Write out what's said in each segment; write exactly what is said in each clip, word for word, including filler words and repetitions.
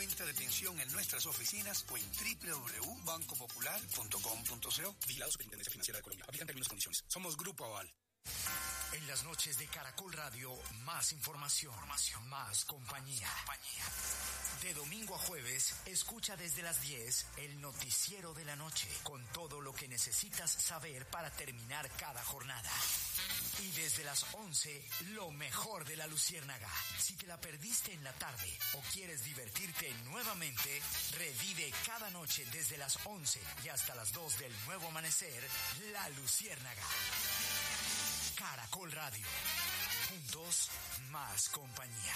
cuenta de pensión en nuestras oficinas o en doble u doble u doble u punto banco popular punto com punto co. Vigilado Superintendencia Financiera de Colombia. Aplican términos y condiciones. Somos Grupo Aval. En las noches de Caracol Radio, más información, información más compañía. compañía. De domingo a jueves, escucha desde las diez el noticiero de la noche, con todo lo que necesitas saber para terminar cada jornada. Y desde las once, lo mejor de la Luciérnaga. Si te la perdiste en la tarde o quieres divertirte nuevamente, revive cada noche desde las once y hasta las dos del nuevo amanecer, La Luciérnaga. Caracol Radio. Juntos, más compañía.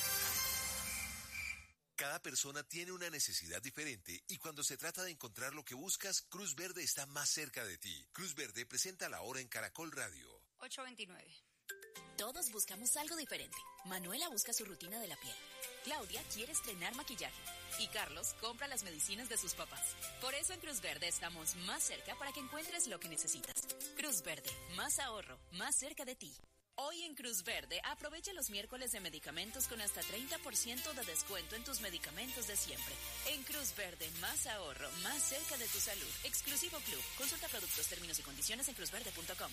Cada persona tiene una necesidad diferente y cuando se trata de encontrar lo que buscas, Cruz Verde está más cerca de ti. Cruz Verde presenta la hora en Caracol Radio. ocho veintinueve. Todos buscamos algo diferente. Manuela busca su rutina de la piel. Claudia quiere estrenar maquillaje. Y Carlos compra las medicinas de sus papás. Por eso en Cruz Verde estamos más cerca para que encuentres lo que necesitas. Cruz Verde, más ahorro, más cerca de ti. Hoy en Cruz Verde, aprovecha los miércoles de medicamentos con hasta treinta por ciento de descuento en tus medicamentos de siempre. En Cruz Verde, más ahorro, más cerca de tu salud. Exclusivo Club. Consulta productos, términos y condiciones en cruz verde punto com.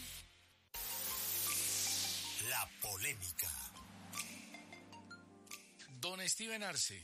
La polémica. Don Steven Arce,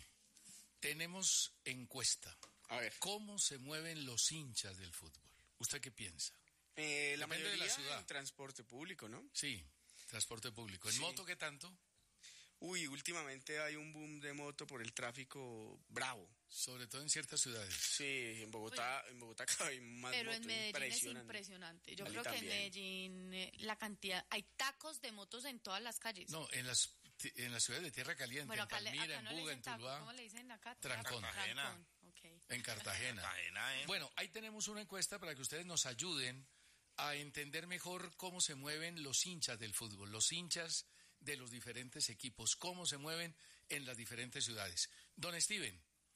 tenemos encuesta. A ver. ¿Cómo se mueven los hinchas del fútbol? ¿Usted qué piensa? Eh, la Depende mayoría de la ciudad. en transporte público, ¿no? Sí, transporte público. ¿En Sí. moto qué tanto? Uy, últimamente hay un boom de moto por el tráfico bravo. Sobre todo en ciertas ciudades. Sí, en Bogotá, en Bogotá cada vez más Pero motos, en Medellín es impresionante. impresionante. Yo Cali creo que también. en Medellín eh, la cantidad, hay tacos de motos en todas las calles. No, en las en las ciudades de Tierra Caliente, Bueno, en acá, le- Palmira, acá en no le Buga, dicen en taco, Tuluá, ¿cómo le dicen acá? Trancón. Trancón, ok. en Cartagena. Cartagena, ¿eh? Bueno, ahí tenemos una encuesta para que ustedes nos ayuden a entender mejor cómo se mueven los hinchas del fútbol, los hinchas de los diferentes equipos, cómo se mueven en las diferentes ciudades. Don Steven,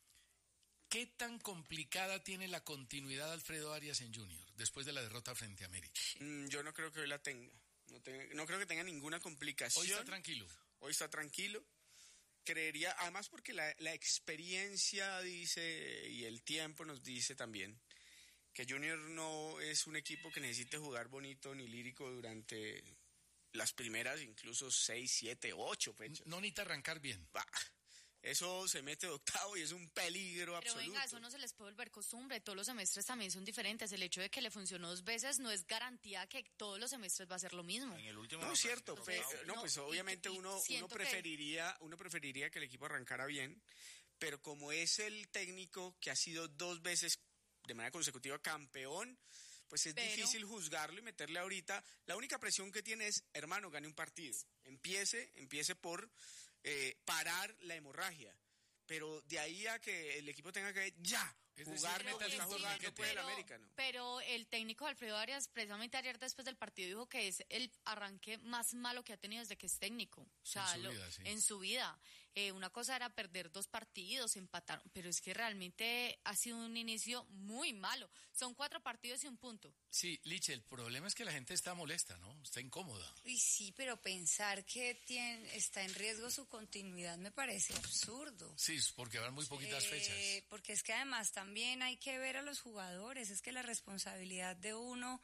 ¿qué tan complicada tiene la continuidad de Alfredo Arias en Junior después de la derrota frente a América? Mm, yo no creo que hoy la tenga. No, tenga- no creo que tenga ninguna complicación. Hoy está tranquilo. Hoy está tranquilo. Creería, además porque la, la experiencia dice y el tiempo nos dice también que Junior no es un equipo que necesite jugar bonito ni lírico durante las primeras incluso seis, siete, ocho fechas. No necesita arrancar bien. Bah, eso se mete de octavo y es un peligro Pero absoluto. venga, eso no se les puede volver costumbre. Todos los semestres también son diferentes. El hecho de que le funcionó dos veces no es garantía que todos los semestres va a ser lo mismo. En el último No es cierto, Entonces, pe- no, no, pues y- obviamente y uno, uno siento que- preferiría, uno preferiría que el equipo arrancara bien, pero como es el técnico que ha sido dos veces de manera consecutiva campeón, pues es Pero- difícil juzgarlo y meterle ahorita. La única presión que tiene es, hermano, gane un partido. Empiece, empiece por eh, parar la hemorragia. Pero de ahí a que el equipo tenga que ya Es decir, jugar métase como está un jugando torniquete. puede el pero, América, ¿no? pero el técnico Alfredo Arias, precisamente ayer después del partido, dijo que es el arranque más malo que ha tenido desde que es técnico. O sea, En su lo- vida, sí. en su vida. Eh, una cosa era perder dos partidos, empatar, pero es que realmente ha sido un inicio muy malo. Son cuatro partidos y un punto. Sí, Liche, el problema es que la gente está molesta, ¿no? Está incómoda. Y sí, pero pensar que tiene, está en riesgo su continuidad me parece absurdo. Sí, porque van muy poquitas Eh, fechas. Porque es que además también hay que ver a los jugadores, es que la responsabilidad de uno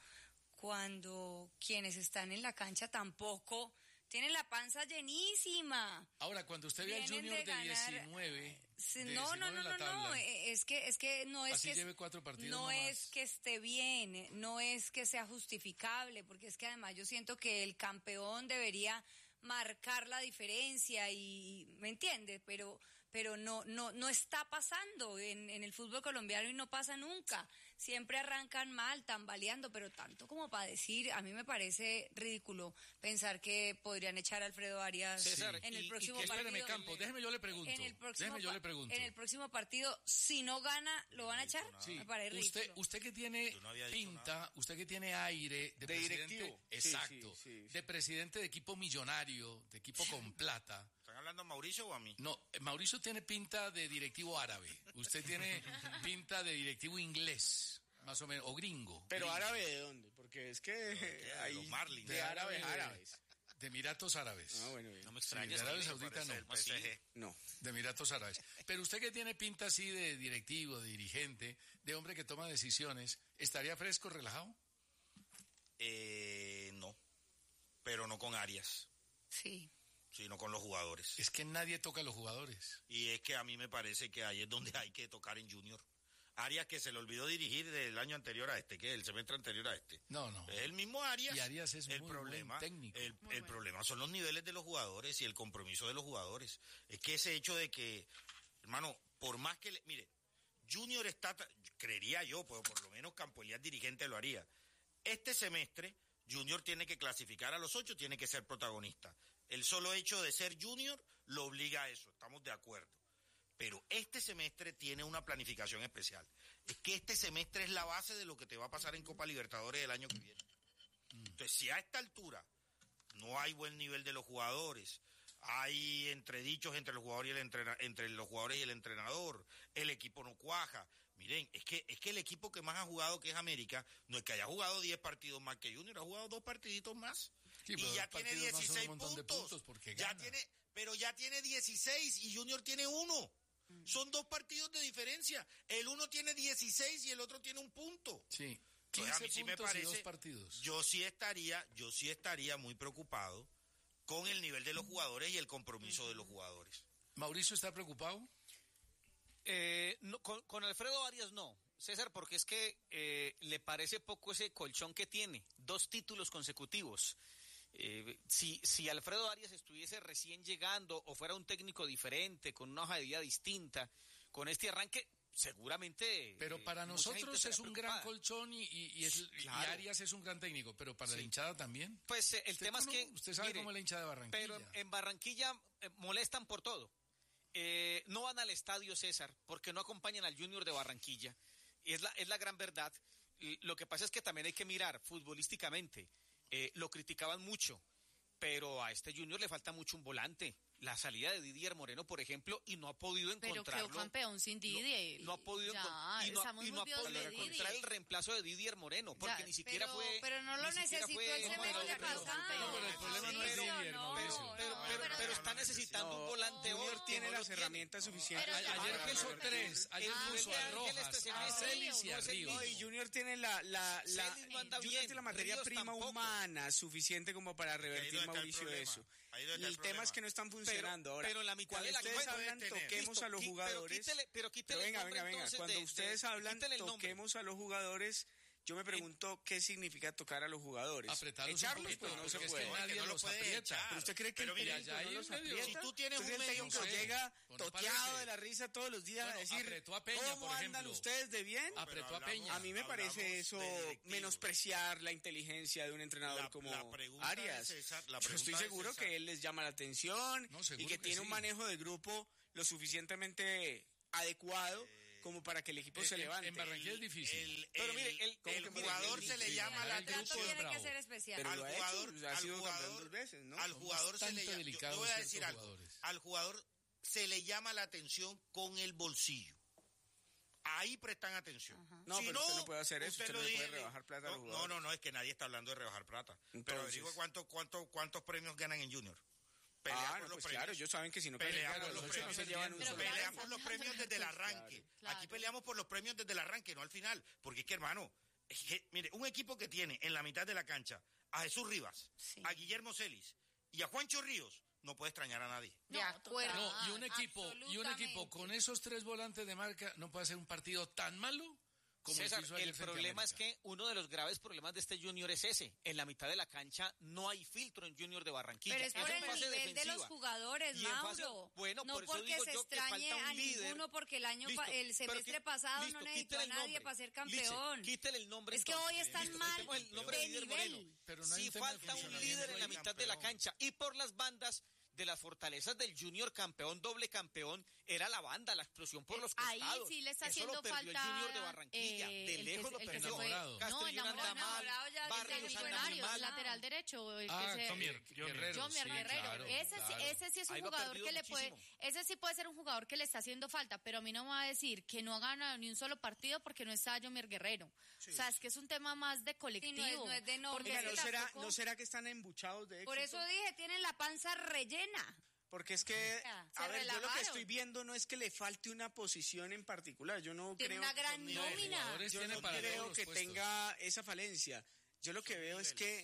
cuando quienes están en la cancha tampoco tienen la panza llenísima. Ahora, cuando usted ve al Vienen Junior de, de ganar, diecinueve, Sí, de no, no, diecinueve no, en la no, no, tabla, eh, es que es que no es Así que lleve cuatro partidos no nomás. es que esté bien, eh, no es que sea justificable, porque es que además yo siento que el campeón debería marcar la diferencia y me entiende, pero pero no no no está pasando en, en el fútbol colombiano y no pasa nunca. Siempre arrancan mal, tambaleando, pero tanto como para decir, a mí me parece ridículo pensar que podrían echar a Alfredo Arias César, en el y- próximo y que- partido. espéreme, Campos, déjeme yo le pregunto. En el próximo Déjeme yo pa- le pregunto. En el próximo partido, si no gana, ¿lo van a echar? Sí, Me parece usted, ridículo. usted que tiene Yo no había dicho pinta, nada. usted que tiene aire de, De presidente, directivo. Sí, exacto, sí, sí, sí. de presidente de equipo millonario, de equipo con plata. ¿Están hablando a Mauricio o a mí? No, Mauricio tiene pinta de directivo árabe. Usted tiene pinta de directivo inglés, más o menos, o gringo. Pero gringo. árabe de dónde? Porque es que de hay los Marlins. de De árabes árabe de- árabes. De Emiratos Árabes. Ah, bueno, bien. No me extraña. Sí, de Arabia Saudita no. El P S G. No. De Emiratos Árabes. Pero usted que tiene pinta así de directivo, de dirigente, de hombre que toma decisiones, ¿estaría fresco, relajado? Eh, no, pero no con Arias, Sí. sino con los jugadores. Es que nadie toca a los jugadores. Y es que a mí me parece que ahí es donde hay que tocar en Junior. Arias, que se le olvidó dirigir del año anterior a este, que es el semestre anterior a este. No, no. Es el mismo Arias. Y Arias es el muy problema, buen técnico. El, Muy el bueno. problema son los niveles de los jugadores y el compromiso de los jugadores. Es que ese hecho de que, hermano, por más que le, mire, Junior está, creería yo, pues por lo menos Campo Elías dirigente lo haría. Este semestre Junior tiene que clasificar a los ocho, tiene que ser protagonista. El solo hecho de ser Junior lo obliga a eso, estamos de acuerdo. Pero este semestre tiene una planificación especial. Es que este semestre es la base de lo que te va a pasar en Copa Libertadores el año que viene. Entonces, si a esta altura no hay buen nivel de los jugadores, hay entredichos entre los jugadores y el entrena, entre los jugadores y el entrenador, el equipo no cuaja. Miren, es que es que el equipo que más ha jugado, que es América, no es que haya jugado diez partidos más que Junior, ha jugado dos partiditos más. Sí, y pero ya dos tiene partidos más son un dieciséis montón de puntos. puntos porque ya gana. tiene, pero ya tiene dieciséis y Junior tiene uno. Son dos partidos de diferencia. El uno tiene dieciséis y el otro tiene un punto. Sí. Entonces, a quince mí sí me puntos y parece, dos partidos. yo sí estaría, yo sí estaría muy preocupado con el nivel de los jugadores y el compromiso de los jugadores. ¿Mauricio está preocupado? Eh, no, con, con Alfredo Arias no, César, porque es que eh, le parece poco ese colchón que tiene, dos títulos consecutivos. Eh, si, si Alfredo Arias estuviese recién llegando o fuera un técnico diferente, con una hoja de vida distinta, con este arranque, seguramente... Pero para eh, mucha gente nosotros estaría es un gran preocupada. colchón y, y, y, es- y Claro. Arias es un gran técnico, pero para la Sí. hinchada también. Pues eh, el Usted tema es cono- que... Usted sabe mire, cómo es la hinchada de Barranquilla. Pero en, en Barranquilla eh, molestan por todo. Eh, no van al estadio, César, porque no acompañan al Junior de Barranquilla. Es la, es la gran verdad. Y lo que pasa es que también hay que mirar futbolísticamente. Eh, lo criticaban mucho, pero a este Junior le falta mucho un volante. La salida de Didier Moreno, por ejemplo, y no ha podido Pero encontrarlo. quedó campeón sin Didier. No, no ha podido, Ya, encon- y no, estamos y no muy ha viejos podido de encontrar Didier. el reemplazo de Didier Moreno, porque Ya, ni siquiera pero- fue... Pero no lo ni siquiera necesitó fue- el no, semestre pero- pero- pasado. No, pero el problema no es Mauricio, Didier, no, Mauricio. Pero, no, pero, pero- pero está necesitando un volante Junior óptimo, tiene no las lo tiene. herramientas suficientes. A- Pero- ayer Ah, puso pero- tres, ayer el puso Felipe a Ángeles Rojas, este a semestre Celis y no a es el Ríos. No, y Junior tiene la, la, la, Celis no anda Junior bien, tiene la materia Ríos prima tampoco. humana suficiente como para ahí es revertir, donde está el Mauricio, problema. eso. Ahí es donde Y está el el tema es problema. que no están funcionando ahora. pero la mitad cuando de la ustedes bueno, hablan, debe tener. toquemos Listo, a los qui- jugadores. Pero quítele, pero quítele Pero venga, el nombre, venga, venga. entonces, Cuando de- ustedes de- hablan, quítele el nombre. toquemos a los jugadores. Yo me pregunto qué significa tocar a los jugadores. Apretarlos un Echarlos, poquito, pues no se porque es puede. que nadie no lo los puede aprieta. echar. Pero usted cree que Pero el mire, técnico allá no hay los un medio. aprieta. Si tú tienes Entonces un el medio, técnico no sé, llega con toteado Parece. de la risa todos los días Bueno, a decir apretó a Peña, ¿cómo por andan ejemplo. ustedes de bien? Apretó a hablamos- Peña. A mí me hablamos parece eso de directivos. menospreciar la inteligencia de un entrenador La- como la pregunta Arias. de César- la Yo estoy pregunta de seguro César- que él les llama la atención No, y seguro que, que tiene sí. un manejo de grupo lo suficientemente adecuado como para que el equipo Eh, se en- levante. en Barranquilla es difícil. El, Pero el- mire, el- el ¿cómo que mire, jugador el- se le sí, llama el la grupo Trato atención. es tiene que bravo. ser especial. Pero al lo ha hecho, jugador, ha al sido campeón jugador- dos veces, ¿no? Al Son jugador se le bastante llama, yo- delicados yo voy a ciertos decir algo, jugadores. al jugador se le llama la atención con el bolsillo. Ahí prestan atención. No, Si pero usted no puede hacer eso, usted lo no le puede dice- rebajar plata a no, los no, jugadores. no, no, es que nadie está hablando de rebajar plata. Pero Entonces- averigua cuánto, cuánto, cuántos premios ganan en Junior. Ah, Pelean por no, los pues premios. claro, ellos saben que si no Pelean pelean por por los los ocho no premios. se llevan un Pero solo claro, Pelean premio. por los están premios desde el arranque. Claro. Aquí peleamos por los premios desde el arranque, no al final. Porque es que, hermano, es que, mire, un equipo que tiene en la mitad de la cancha a Jesús Rivas, Sí. a Guillermo Celis y a Juancho Ríos, no puede extrañar a nadie. De No, acuerdo. No, y un equipo, y un equipo absolutamente. con esos tres volantes de marca no puede hacer un partido tan malo como César, el que hizo ayer el frente a problema es América. que uno de los graves problemas de este Junior es ese. En la mitad de la cancha no hay filtro en Junior de Barranquilla. Pero es por en el fase nivel de defensiva. los jugadores, Y en fase- Mauro. bueno, no por eso porque digo se yo que extrañe falta un a líder. ninguno, porque el año Listo, pa- el pero semestre qui- pasado listo, no necesitó quítele a el nadie nombre. para ser Listo, campeón. quítele el nombre Es que entonces. hoy están Listo, mal quitemos el nombre de Didier Moreno. nivel. Pero no hay Sí un tema de falta un funcionamiento líder en la ahí, mitad de la campeón. cancha. Y por las bandas, de las fortalezas del Junior campeón, doble campeón, era la banda, la explosión por los costados. Ahí sí le está Eso haciendo lo perdió falta el Junior de Barranquilla, eh, de el lejos que, lo el que perdió. se fue, Enamorado. no, Castellón enamorado, anda mal, enamorado ya Barrios desde anda muy Millonarios, mal. lateral derecho, el Ah, que se, Jomier Guerrero. Jomier sí, Guerrero, claro, ese, claro. sí, ese sí es un Ahí va jugador perdido que le puede, muchísimo. ese sí puede ser un jugador que le está haciendo falta, pero a mí no me va a decir que no ha ganado ni un solo partido porque no está Jomier Guerrero. O sea, es que es un tema más de colectivo. Sí, no es- no es de nombre. porque Oiga, es ¿no que será, tampoco- ¿no será que están embuchados de éxito? Por eso dije, tienen la panza rellena. Porque es que, sea, a se ver, yo lo que relajaron. estoy viendo no es que le falte una posición en particular. Yo no Tiene creo, una gran nivel de nómina. jugadores yo tiene no para todos creo los que puestos. tenga esa falencia. Yo lo que veo es que,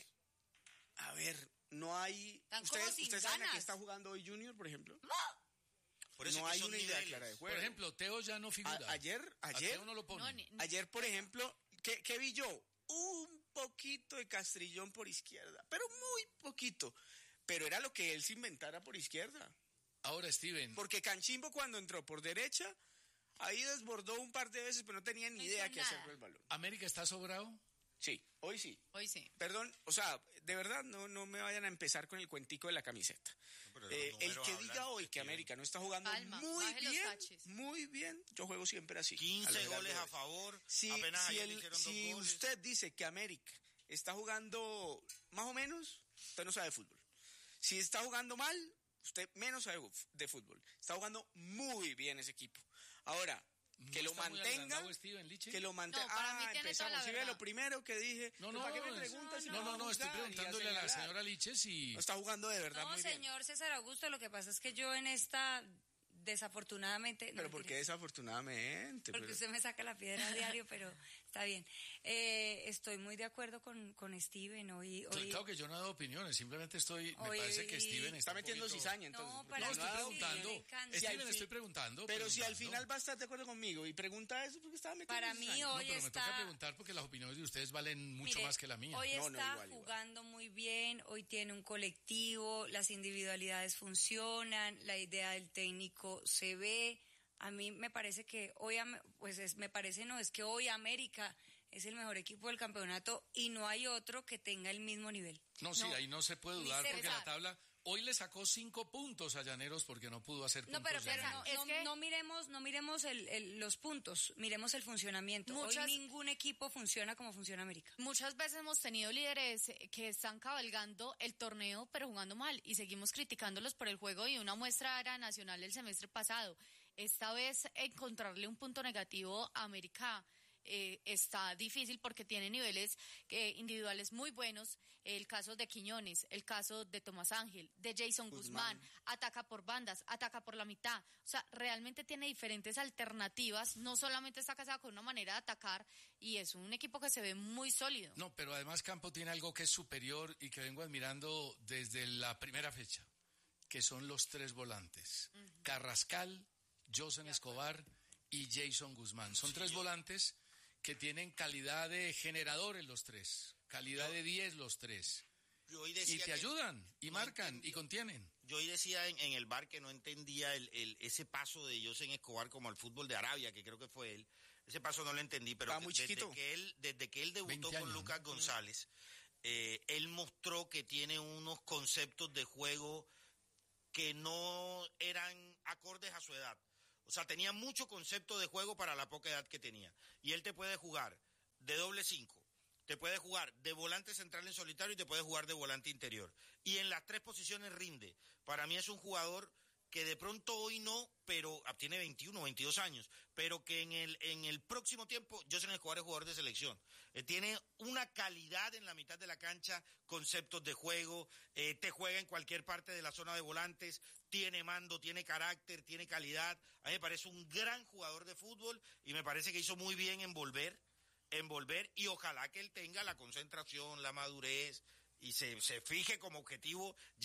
a ver, no hay... Están como ¿Ustedes, sin ¿ustedes saben a qué ganas. está jugando hoy Junior, por ejemplo? Por eso No es que hay son una idea niveles. clara de Por juego. ejemplo, Teo ya no figura. A- ayer, A ayer, Teo no lo pone. No, ni- ayer, por ejemplo, ¿qué, qué vi yo? Un poquito de Castrillón por izquierda, pero muy poquito. Pero era lo que él se inventara por izquierda. Ahora, Steven, Porque Canchimbo cuando entró por derecha, ahí desbordó un par de veces, pero no tenía ni No idea hizo qué hacer nada. con el balón. ¿América está sobrado? Sí, hoy sí. Hoy sí. Perdón, o sea, de verdad, no, no me vayan a empezar con el cuentico de la camiseta. Pero los Eh, el números que hablan, diga hoy que Steven. América no está jugando Calma, muy baje los bien, taches. muy bien, yo juego siempre así. a lo quince Gerardo goles a Vélez. favor, Si, apenas si, ayer le el- hicieron si dos goles. usted dice que América está jugando más o menos, usted no sabe de fútbol. Si está jugando mal, usted menos sabe de fútbol. Está jugando muy bien ese equipo. Ahora, que ¿No lo está muy mantenga, agrandado, Steven Liche? que lo mantenga. No, para mí ah, tiene toda empezamos. la Si ve verdad. lo primero que dije, No, no, ¿para qué me no, preguntas si no, no, va a no, estoy jugar y a preguntándole a la señalar? señora Liche si... No está jugando de verdad No, muy bien. señor César Augusto, lo que pasa es que yo en esta, desafortunadamente... no, Pero ¿por qué mentiras, desafortunadamente? Porque Pero- usted me saca la piedra a diario, pero está bien. Eh, estoy muy de acuerdo con, con Steven. Hoy, hoy, Claro que yo no he dado opiniones, simplemente estoy... Me Hoy- parece que Steven está Está un metiendo poquito- cizaña, entonces. No, porque para No, no estoy ha dado preguntando. opinión. me encanta. Si Steven, al estoy fin- preguntando. Pero si al preguntando. final va a estar de acuerdo conmigo y pregunta eso porque estaba metiendo Para mí cizaña. No, hoy pero me toca está... preguntar porque las opiniones de ustedes valen mucho Mire, más que la mía. Hoy No, no, está igual, igual. jugando muy bien, hoy tiene un colectivo, las individualidades funcionan, la idea del técnico se ve. A mí me parece que hoy, Am- pues es, me parece no, es que hoy América es el mejor equipo del campeonato y no hay otro que tenga el mismo nivel. No, sí, No. ahí no se puede Ni dudar porque César. la tabla... Hoy le sacó cinco puntos a Llaneros porque no pudo hacer No, puntos. pero, pero Llaneros. no, Es no- que- no miremos, no miremos el- el- los puntos, miremos el funcionamiento. Muchas- Hoy ningún equipo funciona como funciona América. Muchas veces hemos tenido líderes que están cabalgando el torneo pero jugando mal y seguimos criticándolos por el juego y una muestra era Nacional el semestre pasado. Esta vez encontrarle un punto negativo a América eh, está difícil porque tiene niveles eh, individuales muy buenos. El caso de Quiñones, el caso de Tomás Ángel, de Jason Guzmán. Guzmán. Ataca por bandas, ataca por la mitad. O sea, realmente tiene diferentes alternativas. No solamente está casado con una manera de atacar y es un equipo que se ve muy sólido. No, pero además Campo tiene algo que es superior y que vengo admirando desde la primera fecha, que son los tres volantes. Carrascal, Josen Escobar y Jason Guzmán. Son tres volantes que tienen calidad de generadores los tres, calidad de diez los tres. Yo hoy Y decía te que- ayudan, y no marcan, entendí. y contienen. Yo hoy decía en, en el bar que no entendía el, el- ese paso de Josen Escobar como al fútbol de Arabia, que creo que fue él. Ese paso no lo entendí, pero Estaba muy desde chiquito. que él, desde que él debutó veinte con años, Lucas ¿no? González, eh, él mostró que tiene unos conceptos de juego que no eran acordes a su edad. O sea, tenía mucho concepto de juego para la poca edad que tenía. Y él te puede jugar de doble cinco, te puede jugar de volante central en solitario y te puede jugar de volante interior. Y en las tres posiciones rinde. Para mí es un jugador que de pronto hoy no, pero ah, tiene veintiuno, veintidós años, pero que en el en el próximo tiempo, Josen Escobar es jugador de selección. Eh, tiene una calidad en la mitad de la cancha, conceptos de juego, eh, te juega en cualquier parte de la zona de volantes, tiene mando, tiene carácter, tiene calidad. A mí me parece un gran jugador de fútbol y me parece que hizo muy bien en volver, en volver y ojalá que él tenga la concentración, la madurez y se, se fije como objetivo